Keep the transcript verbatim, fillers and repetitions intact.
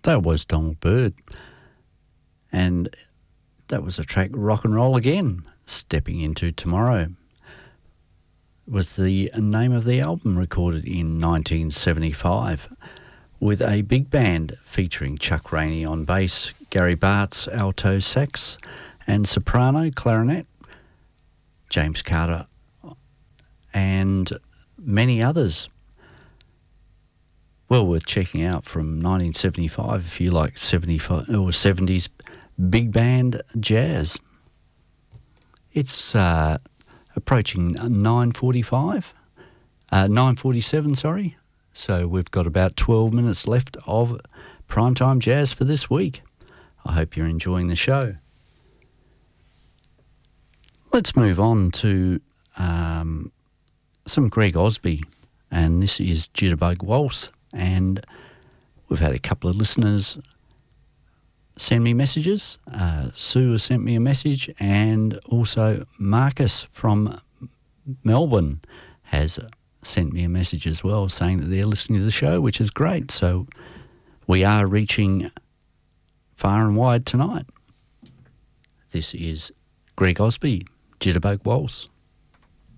That was Donald Byrd. And that was a track, Rock and Roll Again, Stepping Into Tomorrow. Was the name of the album, recorded in nineteen seventy-five, with a big band featuring Chuck Rainey on bass, Gary Bartz alto sax and soprano clarinet, James Carter and many others. Well worth checking out from nineteen seventy-five if you like seventy-five or seventies big band jazz. It's uh, approaching nine forty-five, uh, nine forty-seven, sorry. So we've got about twelve minutes left of Primetime Jazz for this week. I hope you're enjoying the show. Let's move on to um, some Greg Osby, and this is Jitterbug Waltz. And we've had a couple of listeners send me messages. Uh, Sue has sent me a message, and also Marcus from Melbourne has sent me a message as well, saying that they're listening to the show, which is great. So we are reaching far and wide tonight. This is Greg Osby, Jitterbug Waltz.